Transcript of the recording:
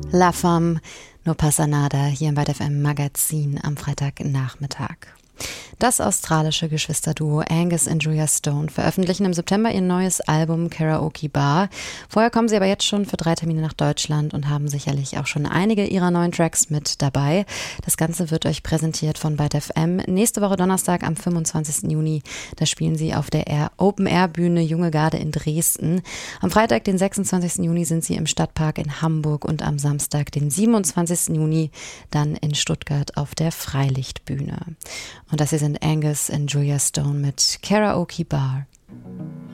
La Femme, No pasa nada, hier im Byte FM Magazin am Freitagnachmittag. Das australische Geschwisterduo Angus und Julia Stone veröffentlichen im September ihr neues Album Karaoke Bar. Vorher kommen sie aber jetzt schon für 3 Termine nach Deutschland und haben sicherlich auch schon einige ihrer neuen Tracks mit dabei. Das Ganze wird euch präsentiert von Byte FM. Nächste Woche Donnerstag am 25. Juni, da spielen sie auf der Open-Air-Bühne Junge Garde in Dresden. Am Freitag, den 26. Juni, sind sie im Stadtpark in Hamburg und am Samstag, den 27. Juni, dann in Stuttgart auf der Freilichtbühne. Und das hier sind Angus und Julia Stone mit Karaoke Bar.